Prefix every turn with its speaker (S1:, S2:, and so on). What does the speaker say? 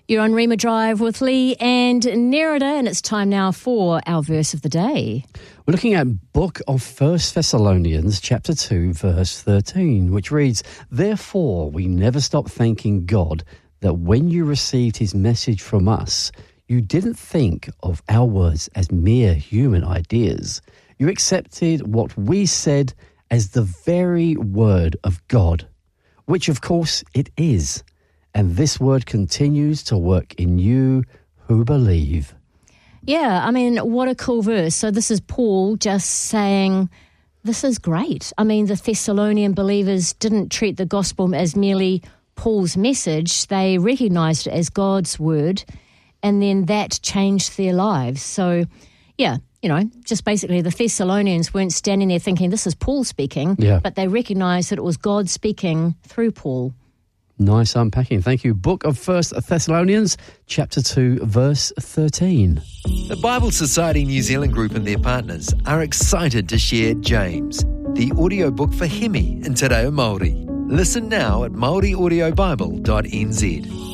S1: You're on Rima Drive with Lee and Nerida, and it's time now for our verse of the day.
S2: We're looking at book of 1 Thessalonians, chapter 2, verse 13, which reads, "Therefore we never stop thanking God that when you received his message from us, you didn't think of our words as mere human ideas. You accepted what we said as the very word of God, which of course it is. And this word continues to work in you who believe."
S1: Yeah, I mean, what a cool verse. So this is Paul just saying, this is great. I mean, the Thessalonian believers didn't treat the gospel as merely Paul's message. They recognized it as God's word, and then that changed their lives. So, yeah, you know, just basically the Thessalonians weren't standing there thinking this is Paul speaking, but they recognized that it was God speaking through Paul.
S2: Nice unpacking. Thank you. Book of 1 Thessalonians, chapter 2, verse 13.
S3: The Bible Society New Zealand Group and their partners are excited to share James, the audiobook for Hemi in Te Reo Māori. Listen now at maoriaudiobible.nz.